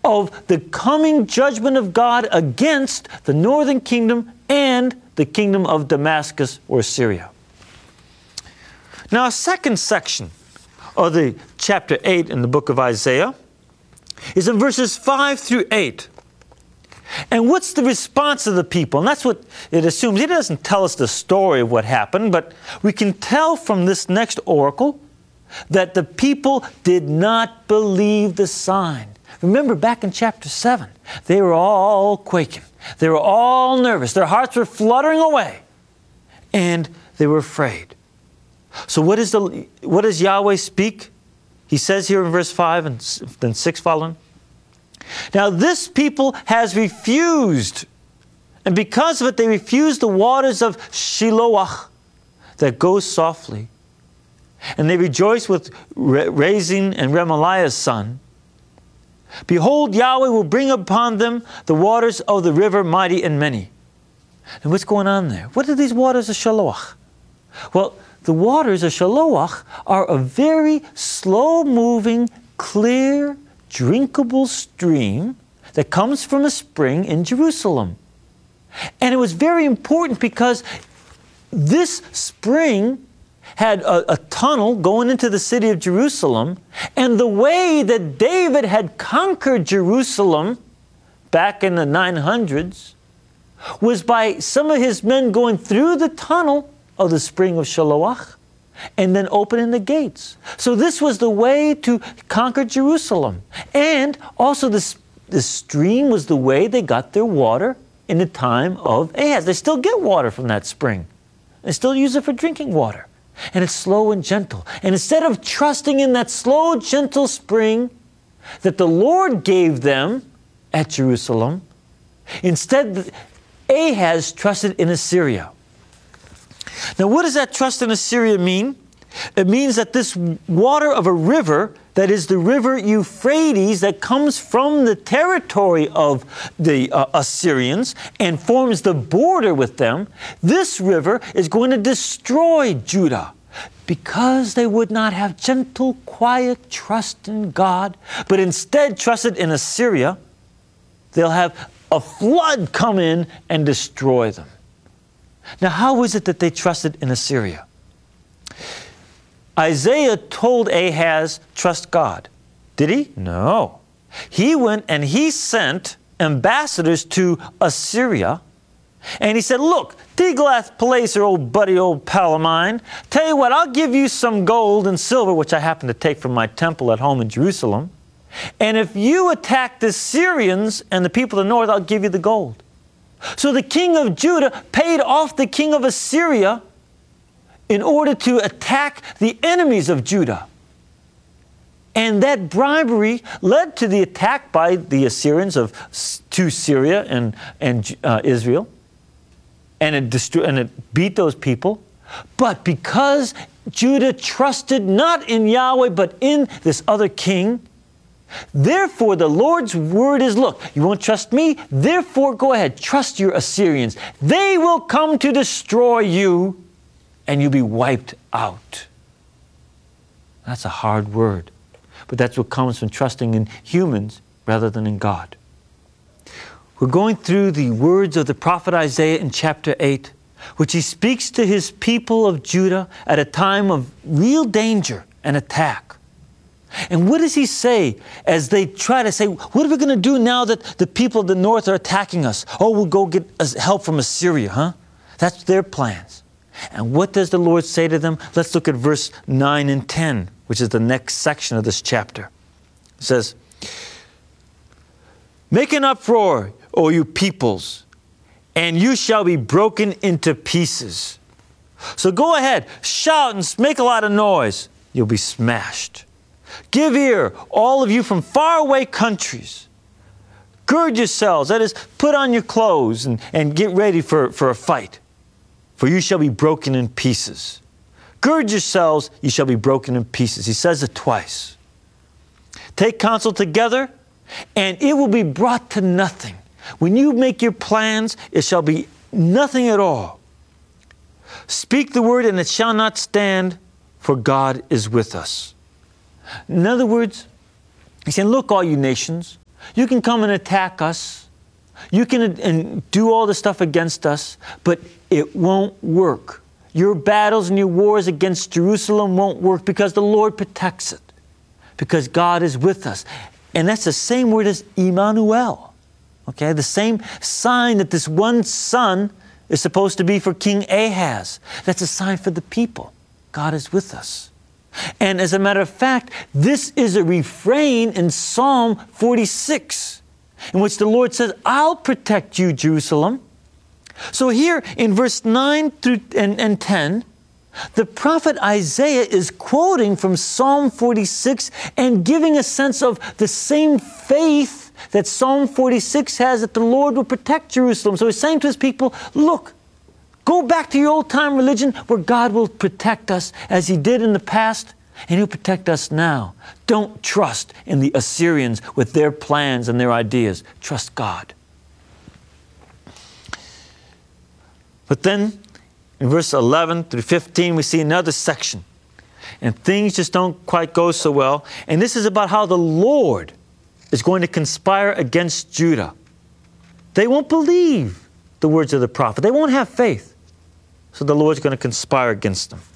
of the coming judgment of God against the northern kingdom and the kingdom of Damascus or Syria. Now, a second section of the chapter 8 in the book of Isaiah is in verses 5 through 8. And what's the response of the people? And that's what it assumes. It doesn't tell us the story of what happened, but we can tell from this next oracle that the people did not believe the sign. Remember back in chapter 7, they were all quaking. They were all nervous. Their hearts were fluttering away. And they were afraid. So what does Yahweh speak? He says here in verse 5 and then 6 following. Now this people has refused, and because of it they refused the waters of Shiloach that goes softly. And they rejoice with Rezin and Remaliah's son. Behold, Yahweh will bring upon them the waters of the river mighty and many. And what's going on there? What are these waters of Shiloach? Well, the waters of Shiloach are a very slow-moving, clear, drinkable stream that comes from a spring in Jerusalem. And it was very important because this spring had a tunnel going into the city of Jerusalem, and the way that David had conquered Jerusalem back in the 900s was by some of his men going through the tunnel of the spring of Shiloach and then opening the gates. So this was the way to conquer Jerusalem. And also the stream was the way they got their water in the time of Ahaz. They still get water from that spring. They still use it for drinking water. And it's slow and gentle. And instead of trusting in that slow, gentle spring that the Lord gave them at Jerusalem, instead Ahaz trusted in Assyria. Now, what does that trust in Assyria mean? It means that this water of a river, that is the river Euphrates, that comes from the territory of the Assyrians and forms the border with them, this river is going to destroy Judah because they would not have gentle, quiet trust in God, but instead trusted in Assyria. They'll have a flood come in and destroy them. Now, how is it that they trusted in Assyria? Isaiah told Ahaz, trust God. Did he? No. He went and he sent ambassadors to Assyria, and he said, look, Tiglath-Pileser, old buddy, old pal of mine, tell you what, I'll give you some gold and silver, which I happen to take from my temple at home in Jerusalem, and if you attack the Syrians and the people of the north, I'll give you the gold. So the king of Judah paid off the king of Assyria in order to attack the enemies of Judah. And that bribery led to the attack by the Assyrians to Syria and Israel. And it beat those people. But because Judah trusted not in Yahweh but in this other king, therefore the Lord's word is, look, you won't trust me? Therefore go ahead, trust your Assyrians. They will come to destroy you, and you'll be wiped out. That's a hard word, but that's what comes from trusting in humans rather than in God. We're going through the words of the prophet Isaiah in chapter 8, which he speaks to his people of Judah at a time of real danger and attack. And what does he say as they try to say, what are we going to do now that the people of the north are attacking us? Oh, we'll go get help from Assyria, huh? That's their plans. And what does the Lord say to them? Let's look at verse 9 and 10, which is the next section of this chapter. It says, make an uproar, O you peoples, and you shall be broken into pieces. So go ahead, shout and make a lot of noise. You'll be smashed. Give ear, all of you from faraway countries. Gird yourselves, that is, put on your clothes and get ready for a fight. For you shall be broken in pieces. Gird yourselves, you shall be broken in pieces. He says it twice. Take counsel together, and it will be brought to nothing. When you make your plans, it shall be nothing at all. Speak the word, and it shall not stand, for God is with us. In other words, he's saying, look, all you nations, You can come and attack us. You can and do all the stuff against us, but it won't work. Your battles and your wars against Jerusalem won't work because the Lord protects it, because God is with us. And that's the same word as Emmanuel. Okay, the same sign that this one son is supposed to be for King Ahaz. That's a sign for the people. God is with us. And as a matter of fact, this is a refrain in Psalm 46, in which the Lord says, I'll protect you, Jerusalem. So here in verse 9 through and 10, the prophet Isaiah is quoting from Psalm 46 and giving a sense of the same faith that Psalm 46 has, that the Lord will protect Jerusalem. So he's saying to his people, look, go back to your old-time religion where God will protect us as He did in the past, and He'll protect us now. Don't trust in the Assyrians with their plans and their ideas. Trust God. But then, in verse 11 through 15, we see another section. And things just don't quite go so well. And this is about how the Lord is going to conspire against Judah. They won't believe the words of the prophet. They won't have faith. So the Lord's going to conspire against them.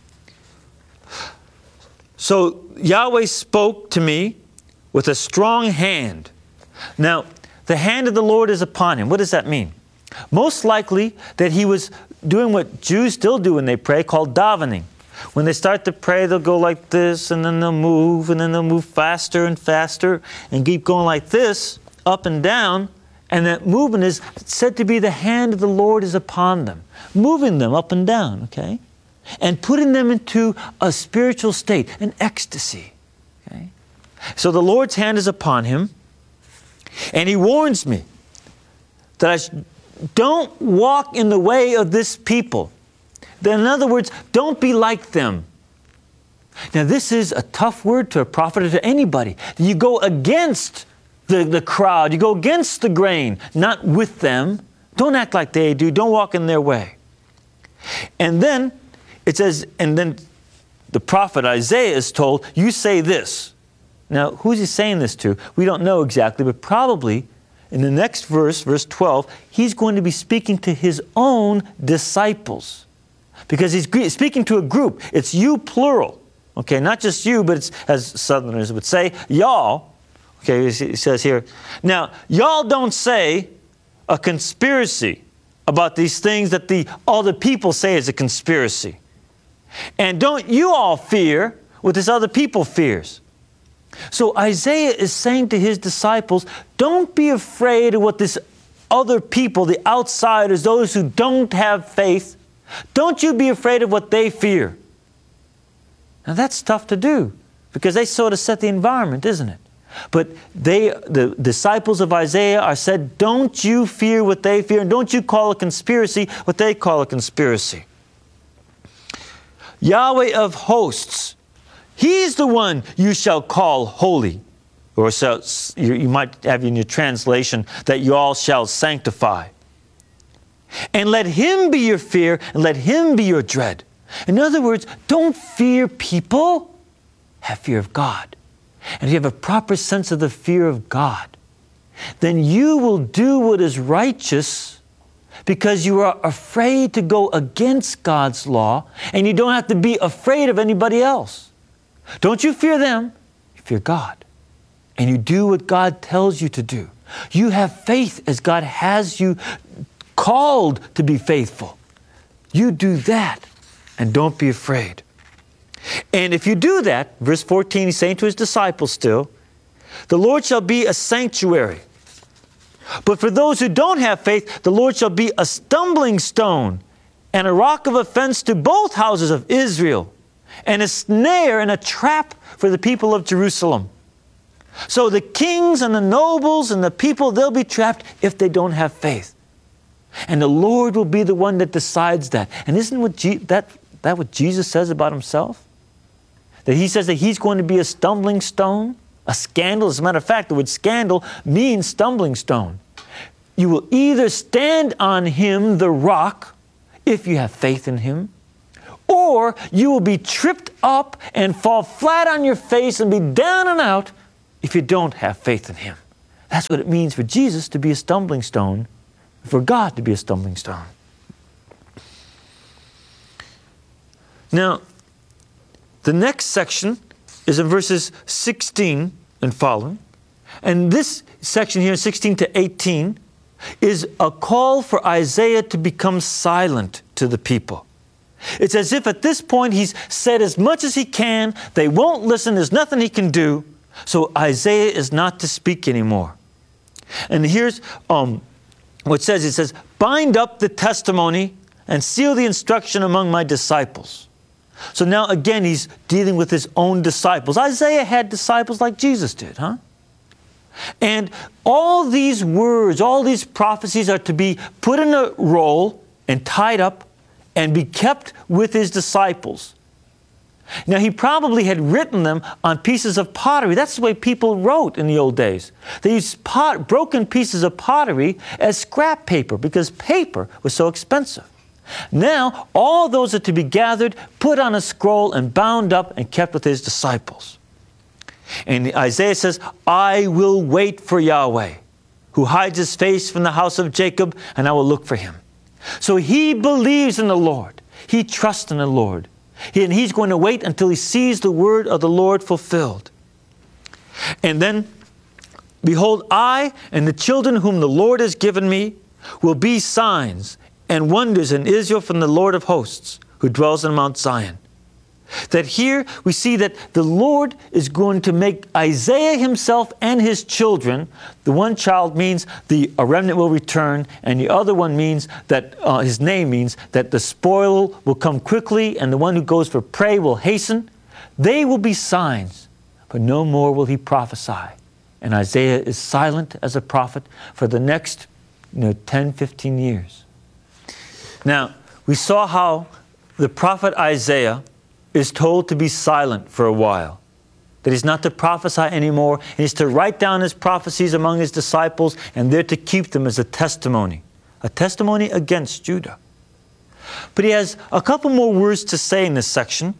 So Yahweh spoke to me with a strong hand. Now, the hand of the Lord is upon him. What does that mean? Most likely that he was doing what Jews still do when they pray, called davening. When they start to pray, they'll go like this, and then they'll move, and then they'll move faster and faster, and keep going like this, up and down. And that movement is said to be the hand of the Lord is upon them, moving them up and down, okay? And putting them into a spiritual state, an ecstasy, okay? So the Lord's hand is upon him, and He warns me that I don't walk in the way of this people. In other words, don't be like them. Now, this is a tough word to a prophet or to anybody. You go against the crowd. You go against the grain, not with them. Don't act like they do. Don't walk in their way. And then it says, and then the prophet Isaiah is told, you say this. Now, who's he saying this to? We don't know exactly, but probably in the next verse, verse 12, he's going to be speaking to his own disciples. Because he's speaking to a group. It's you plural. Okay, not just you, but it's, as Southerners would say, y'all. Okay, he says here, now, y'all don't say a conspiracy about these things that all the people say is a conspiracy. And don't you all fear what this other people fears. So Isaiah is saying to his disciples, don't be afraid of what this other people, the outsiders, those who don't have faith, don't you be afraid of what they fear. Now that's tough to do because they sort of set the environment, isn't it? But the disciples of Isaiah are said, don't you fear what they fear, and don't you call a conspiracy what they call a conspiracy. Yahweh of hosts, He's the one you shall call holy. Or so you might have in your translation that you all shall sanctify. And let Him be your fear, and let Him be your dread. In other words, don't fear people, have fear of God. And if you have a proper sense of the fear of God, then you will do what is righteous because you are afraid to go against God's law, and you don't have to be afraid of anybody else. Don't you fear them, you fear God. And you do what God tells you to do. You have faith as God has you called to be faithful. You do that and don't be afraid. And if you do that, verse 14, he's saying to his disciples still, the Lord shall be a sanctuary. But for those who don't have faith, the Lord shall be a stumbling stone and a rock of offense to both houses of Israel, and a snare and a trap for the people of Jerusalem. So the kings and the nobles and the people, they'll be trapped if they don't have faith. And the Lord will be the one that decides that. And isn't what Jesus says about Himself? That He says that He's going to be a stumbling stone, a scandal. As a matter of fact, the word scandal means stumbling stone. You will either stand on Him, the rock, if you have faith in Him, or you will be tripped up and fall flat on your face and be down and out if you don't have faith in Him. That's what it means for Jesus to be a stumbling stone, for God to be a stumbling stone. Now, the next section is in verses 16 and following. And this section here, 16 to 18, is a call for Isaiah to become silent to the people. It's as if at this point he's said as much as he can. They won't listen. There's nothing he can do. So Isaiah is not to speak anymore. And here's what it says. It says, bind up the testimony and seal the instruction among my disciples. So now again, he's dealing with his own disciples. Isaiah had disciples like Jesus did, huh? And all these words, all these prophecies are to be put in a roll and tied up and be kept with his disciples. Now, he probably had written them on pieces of pottery. That's the way people wrote in the old days. They used broken pieces of pottery as scrap paper because paper was so expensive. Now, all those are to be gathered, put on a scroll, and bound up and kept with his disciples. And Isaiah says, I will wait for Yahweh, who hides his face from the house of Jacob, and I will look for him. So he believes in the Lord. He trusts in the Lord. And he's going to wait until he sees the word of the Lord fulfilled. And then, behold, I and the children whom the Lord has given me will be signs and wonders in Israel from the Lord of hosts, who dwells in Mount Zion. That here we see that the Lord is going to make Isaiah himself and his children. The one child means a remnant will return, and the other one means that his name means that the spoil will come quickly, and the one who goes for prey will hasten. They will be signs, but no more will he prophesy. And Isaiah is silent as a prophet for the next 10, 15 years. Now, we saw how the prophet Isaiah is told to be silent for a while, that he's not to prophesy anymore, and he's to write down his prophecies among his disciples, and they're to keep them as a testimony against Judah. But he has a couple more words to say in this section,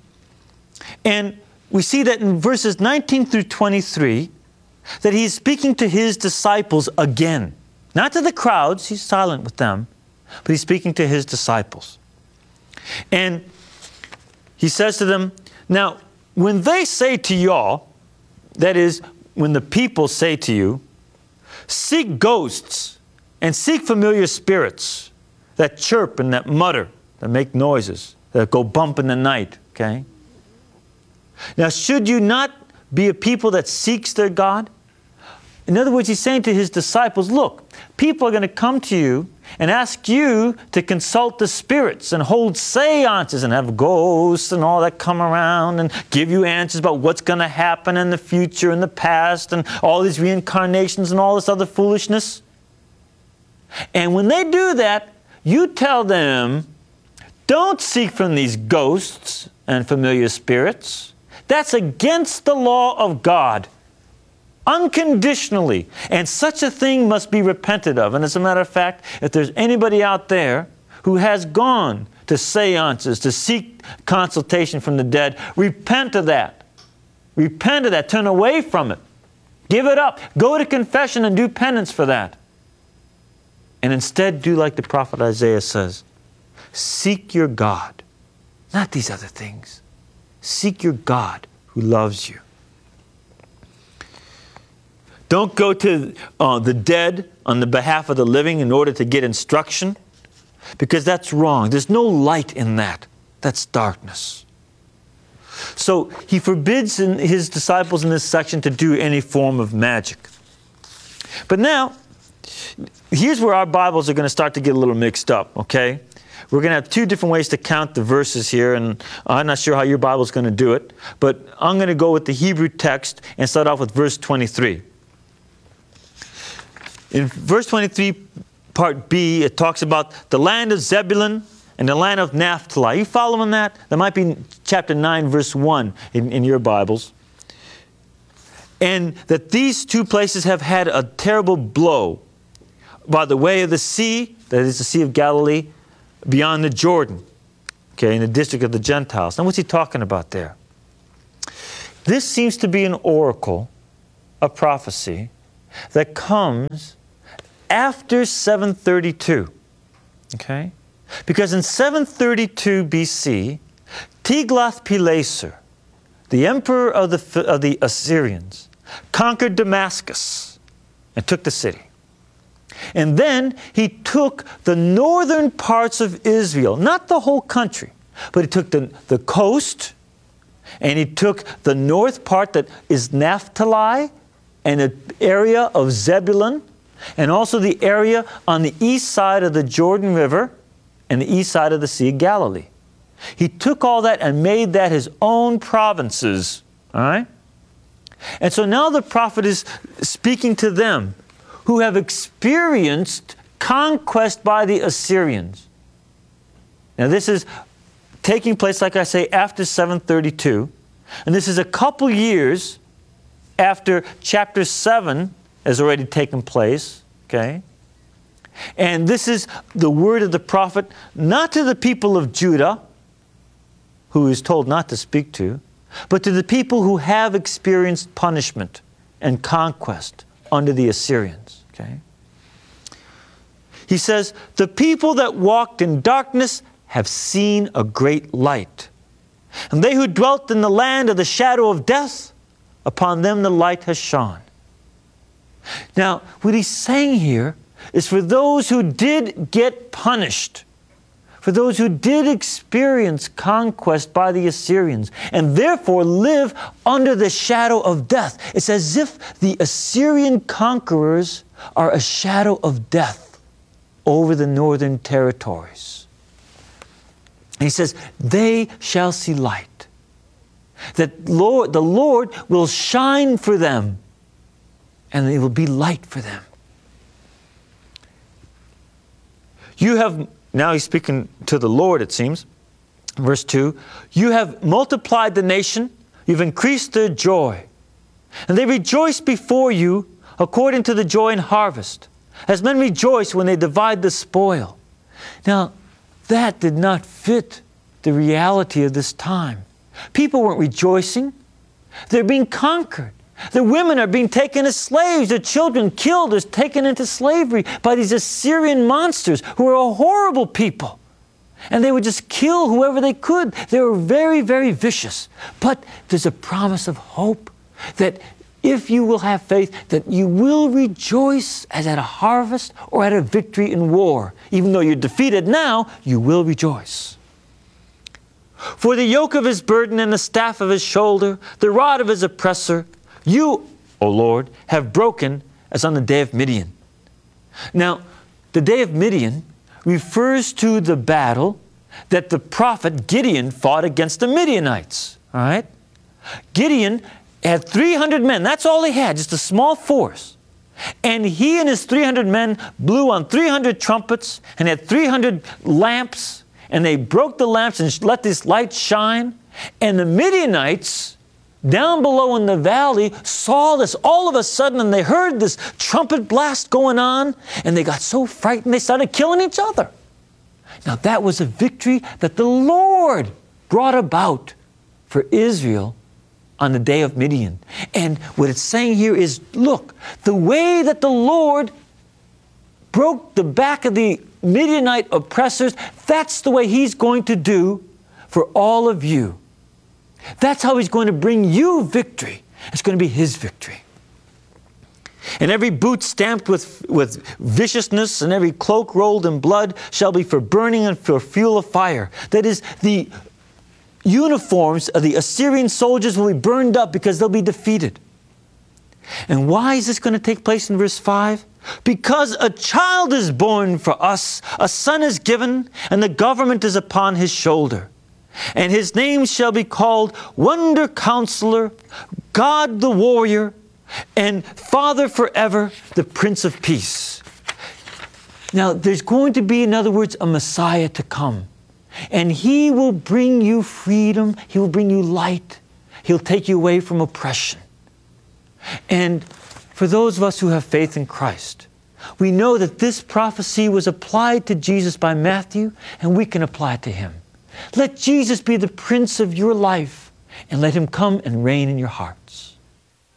and we see that in verses 19 through 23, that he's speaking to his disciples again. Not to the crowds, he's silent with them, but he's speaking to his disciples. And he says to them, now, when they say to y'all, that is, when the people say to you, seek ghosts and seek familiar spirits that chirp and that mutter, that make noises, that go bump in the night, okay? Now, should you not be a people that seeks their God? In other words, he's saying to his disciples, look, people are going to come to you and ask you to consult the spirits and hold seances and have ghosts and all that come around and give you answers about what's going to happen in the future and the past and all these reincarnations and all this other foolishness. And when they do that, you tell them, don't seek from these ghosts and familiar spirits. That's against the law of God. Unconditionally. And such a thing must be repented of. And as a matter of fact, if there's anybody out there who has gone to seances, to seek consultation from the dead, repent of that. Repent of that. Turn away from it. Give it up. Go to confession and do penance for that. And instead do like the prophet Isaiah says. Seek your God. Not these other things. Seek your God who loves you. Don't go to the dead on the behalf of the living in order to get instruction, because that's wrong. There's no light in that. That's darkness. So he forbids his disciples in this section to do any form of magic. But now, here's where our Bibles are going to start to get a little mixed up, okay? We're going to have two different ways to count the verses here, and I'm not sure how your Bible's going to do it, but I'm going to go with the Hebrew text and start off with verse 23. In verse 23, part B, it talks about the land of Zebulun and the land of Naphtali. Are you following that? That might be chapter 9, verse 1 in your Bibles. And that these two places have had a terrible blow by the way of the sea, that is the Sea of Galilee, beyond the Jordan, okay, in the district of the Gentiles. Now, what's he talking about there? This seems to be an oracle, a prophecy, that comes after 732. Okay? Because in 732 BC, Tiglath-Pileser, the emperor of the Assyrians, conquered Damascus and took the city. And then he took the northern parts of Israel, not the whole country, but he took the coast, and he took the north part that is Naphtali, and the area of Zebulun, and also the area on the east side of the Jordan River and the east side of the Sea of Galilee. He took all that and made that his own provinces. All right? And so now the prophet is speaking to them who have experienced conquest by the Assyrians. Now this is taking place, like I say, after 732. And this is a couple years after chapter 7 has already taken place. Okay? And this is the word of the prophet, not to the people of Judah, who is told not to speak to, but to the people who have experienced punishment and conquest under the Assyrians. Okay? He says, the people that walked in darkness have seen a great light. And they who dwelt in the land of the shadow of death, upon them the light has shone. Now, what he's saying here is for those who did get punished, for those who did experience conquest by the Assyrians, and therefore live under the shadow of death. It's as if the Assyrian conquerors are a shadow of death over the northern territories. And he says, they shall see light. That the Lord will shine for them, and it will be light for them. You have, now he's speaking to the Lord, it seems. Verse 2, you have multiplied the nation, you've increased their joy. And they rejoice before you according to the joy in harvest, as men rejoice when they divide the spoil. Now, that did not fit the reality of this time. People weren't rejoicing. They're being conquered. The women are being taken as slaves. The children killed or taken into slavery by these Assyrian monsters who are a horrible people. And they would just kill whoever they could. They were very, very vicious. But there's a promise of hope that if you will have faith, that you will rejoice as at a harvest or at a victory in war. Even though you're defeated now, you will rejoice. For the yoke of his burden and the staff of his shoulder, the rod of his oppressor, you, O Lord, have broken as on the day of Midian. Now, the day of Midian refers to the battle that the prophet Gideon fought against the Midianites. All right? Gideon had 300 men. That's all he had, just a small force. And he and his 300 men blew on 300 trumpets and had 300 lamps. And they broke the lamps and let this light shine. And the Midianites down below in the valley saw this all of a sudden, and they heard this trumpet blast going on, and they got so frightened they started killing each other. Now that was a victory that the Lord brought about for Israel on the day of Midian. And what it's saying here is, look, the way that the Lord broke the back of the Midianite oppressors, that's the way He's going to do for all of you. That's how He's going to bring you victory. It's going to be His victory. And every boot stamped with viciousness and every cloak rolled in blood shall be for burning and for fuel of fire. That is, the uniforms of the Assyrian soldiers will be burned up because they'll be defeated. And why is this going to take place in verse 5? Because a child is born for us, a son is given, and the government is upon his shoulder. And his name shall be called Wonder Counselor, God the Warrior, and Father forever, the Prince of Peace. Now, there's going to be, in other words, a Messiah to come. And He will bring you freedom. He will bring you light. He'll take you away from oppression. And for those of us who have faith in Christ, we know that this prophecy was applied to Jesus by Matthew, and we can apply it to Him. Let Jesus be the Prince of your life, and let Him come and reign in your hearts.